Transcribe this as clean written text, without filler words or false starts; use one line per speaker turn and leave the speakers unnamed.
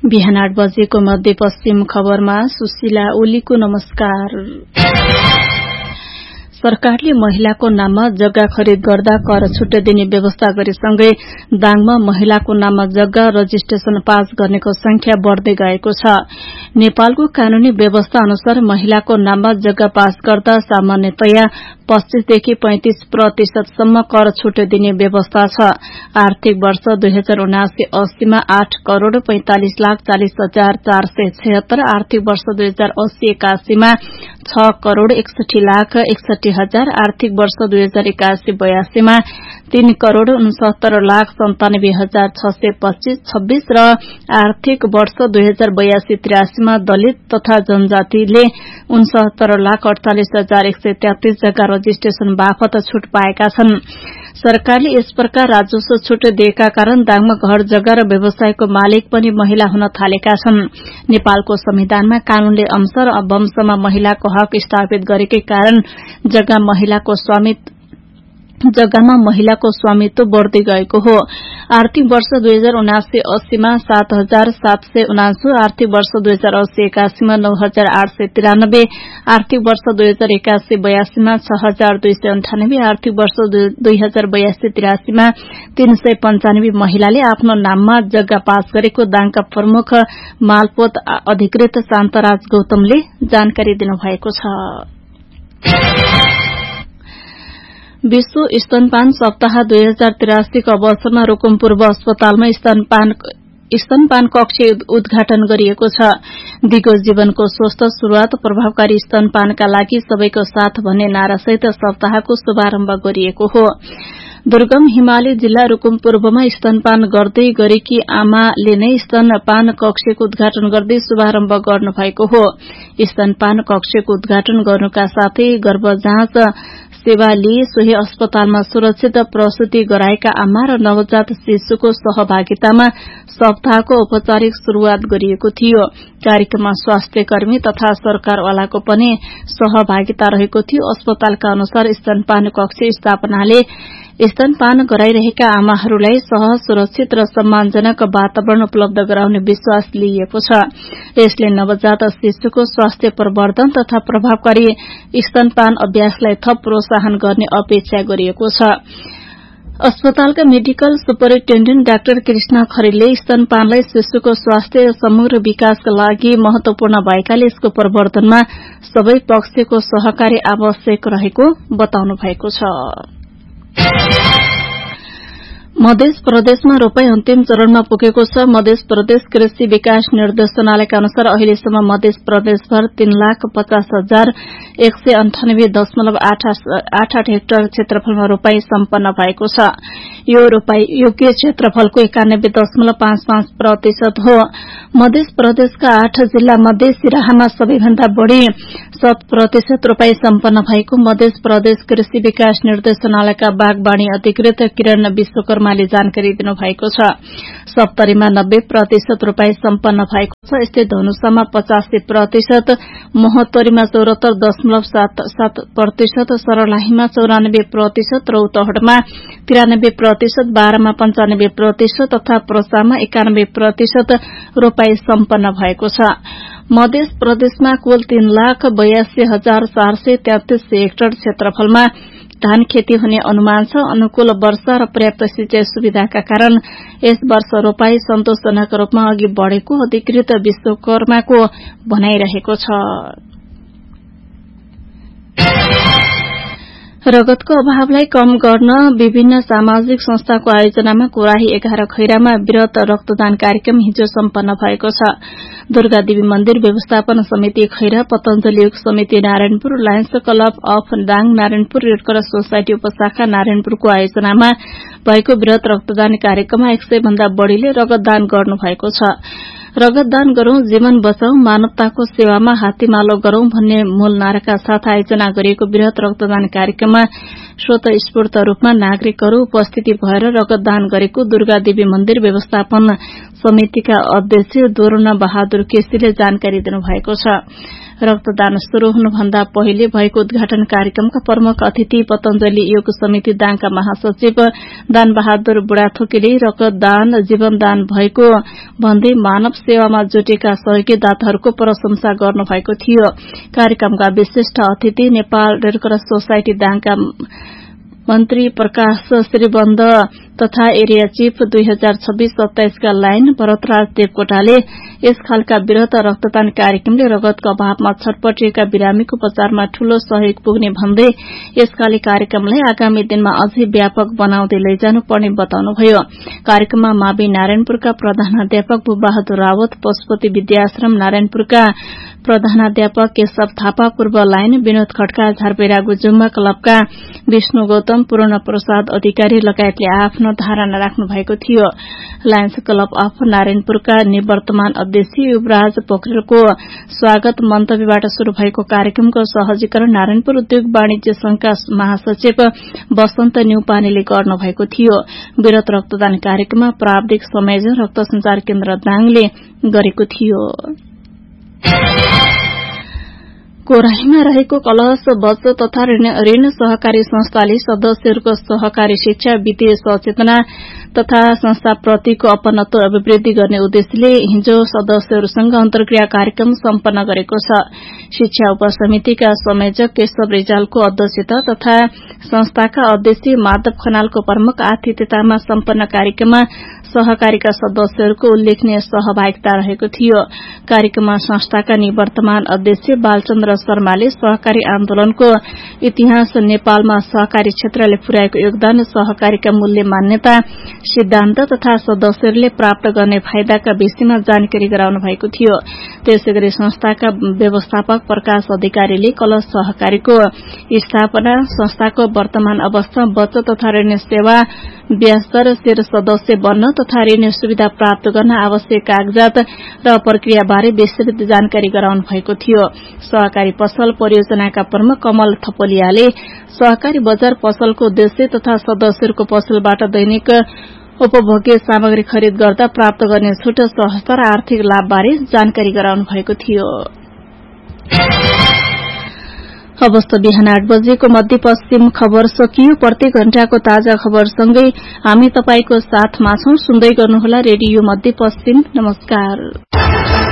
बिहान 8 बजेको मध्यपश्चिम खबरमा सुशीला ओलीको नमस्कार। सरकारले महिलाको नाममा जग्गा खरिद गर्दा कर छुट दिने व्यवस्था गरेसँगै दाङमा महिलाको नाममा जग्गा रजिस्ट्रेशन पास गर्नेको संख्या बढ़दै गएको छ। नेपालको कानूनी व्यवस्था अनुसार महिलाको नाममा जग्गा पास गर्दा सामान्यतया 25 देखि 35% सम्म कर छुट दिने व्यवस्था छ। आर्थिक वर्ष 2079-80 मा 8 करोड़ 45,40,476, आर्थिक वर्ष 2080-81 मा 6 करोड़ 61,61,000, आर्थिक वर्ष 2081-82 मा 3 करोड़ 69,97,626 र आर्थिक वर्ष 2082-83 मा दलित तथा जनजातिले 69,48,133 जग्गा रजिस्ट्रेशन बापत छुट पाएका छन्। सरकारले यस प्रकार राजस्व छुट दिएका कारण दाङमा घर जग्गा र व्यवसायको मालिक पनि महिला हुन थालेका छन्। नेपालको संविधानमा कानूनले अंश र वंशमा महिलाको हक स्थापित गरेकै कारण जग्गामा महिलाको स्वामित्व बढ़दै गएको हो। आर्थिक वर्ष 2079-80 मा 7,779, आर्थिक वर्ष 2080-81 मा 9,893, आर्थिक वर्ष 2081-82 मा 6,298, आर्थिक वर्ष 2082-83 मा 395 महिलाले आफ्नो नाममा जग्गा पास गरेको दाङका प्रमुख मालपोत अधिकृत शान्तराज गौतमले जानकारी दिनुभएको छ। विश्व स्तनपान सप्ताह 2083 को अवसरमा रुकुम पूर्व अस्पतालमा स्तनपान कक्ष उद्घाटन गरिएको छ। दिगो जीवनको स्वस्थ शुरूआत प्रभावकारी स्तनपानका लागि सबैको साथ भन्ने नारासहित सप्ताहको शुभारम्भ गरिएको हो। दुर्गम हिमाली जिल्ला रुकुम पूर्वमा स्तनपान गर्दै गरेकी आमाले नै स्तनपान कक्षको उद्घाटन गर्दै शुभारम्भ गर्नुभएको हो। स्तनपान कक्षको उद्घाटन गर्नुका साथै गर्भ जाँच सेवा लिए सोही अस्पतालमा सुरक्षित प्रसूति गराएका आमा र नवजात शिशुको सहभागितामा सप्ताहको औपचारिक शुरूआत गरिएको थियो। कार्यक्रममा स्वास्थ्य कर्मी तथा सरकारवालाको पनि सहभागिता रहेको थियो। अस्पतालका अनुसार स्तनपान कक्ष स्थापनाले स्तनपान गराइरहेका आमाहरूलाई सहज, सुरक्षित र सम्मानजनक वातावरण उपलब्ध गराउने विश्वास लिइएको छ। यसले नवजात शिशुको स्वास्थ्य प्रवर्धन तथा प्रभावकारी स्तनपान अभ्यासलाई थप प्रोत्साहन गर्ने अपेक्षा गरिएको छ। अस्पतालका मेडिकल सुपरिन्टेण्डेन्ट डाक्टर कृष्ण खरेलले स्तनपानलाई शिशुको स्वास्थ्य र समग्र विकासका लागि महत्वपूर्ण भएकाले यसको प्रवर्धनमा सबै पक्षको सहकारी आवश्यक रहेको बताउनु भएको छ। मध्य प्रदेशमा रोपाई अन्तिम चरणमा पुगेको छ। मध्य प्रदेश कृषि विकास निर्देशनालयका अनुसार अहिलेसम्म मध्य प्रदेशभर 3,50,198.88 हेक्टर क्षेत्रफलमा रोपाई सम्पन्न भएको छ। यो रोपाई योग्य क्षेत्रफलको 91.55% हो। मध्य प्रदेशका 8 जिल्ला मध्ये सिराहामा सबैभन्दा बढ़ी 100% रोपाई सम्पन्न भएको मध्य प्रदेश कृषि विकास निर्देशनालयका बागवानी अधिकृत किरण विश्वकर्माले जानकारी दिनुभएको छ। सप्तरीमा 90% रोपाई सम्पन्न भएको छ। यस्तै धनुषामा 85%, महोत्तरीमा 74.77%, सरलाहीमा 94%, रौतहटमा 93%, बारामा 95% तथा पर्सामा 91% रोपाई सम्पन्न भएको छ। मध्य प्रदेशमा कुल 3,82,433 हेक्टर क्षेत्रफलमा धान खेती हुने अनुमान छ। अनुकूल वर्षा र पर्याप्त सिंचाई सुविधाका कारण यस वर्ष रोपाई सन्तोषजनक रूपमा अघि बढ़ेको अधिकृत विश्वकर्माको भनाइरहेको छ। रगतको अभावलाई कम गर्न विभिन्न सामाजिक संस्थाको आयोजनामा कोराही 11 खैरामा वृहत रक्तदान कार्यक्रम हिजो सम्पन्न भएको छ। दुर्गा देवी मन्दिर व्यवस्थापन समिति खैरा, पतञ्जलि योग समिति Narayanpur, Lions club of Dang Narayanpur, red cross society उपशाखा नारायणपुरको आयोजनामा भएको वृहत रक्तदान कार्यक्रममा 100 भन्दा बढ़ीले रगतदान गर्नुभएको छ। रगतदान गरौं, जीवन बचाउँ, मानवताको सेवामा हात्तीमालो गरौं भन्ने मूल नाराका साथ आयोजना गरिएको वृहत रक्तदान कार्यक्रममा स्वतस्फूर्त रूपमा नागरिकहरू उपस्थिति भएर रगतदान गरेको दुर्गा देवी मन्दिर व्यवस्थापन समितिका अध्यक्ष दोरुना बहादुर केसीले जानकारी दिनुभएको छ। रक्तदान शुरू हुनुभन्दा पहिले भएको उद्घाटन कार्यक्रमका प्रमुख अतिथि पतंजलि योग समिति दाङका महासचिव दान बहादुर बुढाथोकीले रक्तदान जीवनदान भएको भन्दै मानव सेवामा जुटेका सहयोगी दाताहरूको प्रशंसा गर्नुभएको थियो। कार्यक्रमका विशिष्ट अतिथि नेपाल रेडक्रस सोसाइटी दाङका मन्त्री प्रकाश श्रीबन्द तथा एरिया चीफ 2026-27 का लाइन भरतराज देवकोटाले यस खालका वृहत रक्तदान कार्यक्रमले रगतको अभावमा छटपटिएका बिरामीको उपचारमा ठूलो सहयोग पुग्ने भन्दै यसकाले कार्यक्रमलाई आगामी दिनमा अझै व्यापक बनाउँदै लैजानुपर्ने बताउनुभयो। कार्यक्रममा मावि नारायणपुरका प्रधानाध्यापक भूबहादुर रावत, पशुपति विद्याश्रम नारायणपुरका प्रधानाध्यापक केशव थापा, पूर्व लाइन विनोद खड्का, झारपेरागु जुम्बा क्लबका विष्णु गौतम, पूर्ण प्रसाद अधिकारी लगायतले आफ्नो धारणा राख्नु भएको थियो। लायन्स क्लब अफ नारायणपुरका निवर्तमान अध्यक्ष युवराज पोखरेलको स्वागत मन्तव्यबाट शुरू भएको कार्यक्रमको सहजीकरण नारायणपुर उद्योग वाणिज्य संघका महासचिव वसन्त न्यौपानेले गर्नुभएको थियो। वृहत रक्तदान कार्यक्रममा प्राविधिक संयोजन रक्त संचार केन्द्र दाङले गरेको थियो। कोराहीमा रहेको कलश बचत तथा ऋण सहकारी संस्थाले सदस्यहरूको सहकारी शिक्षा, वित्तीय सचेतना तथा संस्थाप्रतिको अपनत्व अभिवृद्धि गर्ने उद्देश्यले हिजो सदस्यहरूसँग अन्तर्क्रिया कार्यक्रम सम्पन्न गरेको छ। शिक्षा उपसमितिका संयोजक केशव रिजालको अध्यक्षता तथा संस्थाका अध्यक्ष माधव खनालको प्रमुख आतिथ्यतामा सम्पन्न कार्यक्रममा सहकारीका सदस्यहरूको उल्लेखनीय सहभागिता रहेको थियो। कार्यक्रममा संस्थाका निवर्तमान अध्यक्ष बालचन्द्र शर्माले सहकारी आन्दोलनको इतिहास, नेपालमा सहकारी क्षेत्रले पुर्याएको योगदान, सहकारीका मूल्य मान्यता सिद्धान्त तथा सदस्यहरूले प्राप्त गर्ने फाइदाका विषयमा जानकारी गराउनु भएको थियो। त्यसैगरी संस्थाका व्यवस्थापक प्रकाश अधिकारीले कलश सहकारीको स्थापना, संस्थाको वर्तमान अवस्था, बचत तथा ऋण सेवा, ब्याजदर, शेयर सदस्य बन्न तथा ऋण सुविधा प्राप्त गर्न आवश्यक कागजात र प्रक्रियाबारे विस्तृत जानकारी गराउनु भएको थियो। सहकारी पसल परियोजनाका प्रमुख कमल थपलियाले सहकारी बजार पसलको उद्देश्य तथा सदस्यहरूको पसलबाट दैनिक उपभोग्य सामग्री खरिद गर्दा प्राप्त गर्ने छुट, सहजता र आर्थिक लाभबारे जानकारी गराउनु भएको थियो। अवस्था बिहान 8 बजेको मध्यपश्चिम खबर सकियो। प्रत्येक घण्टाको ताजा खबरसँगै हामी तपाईको साथमा छौं। सुन्दै गर्नुहोला रेडियो मध्यपश्चिम। नमस्कार।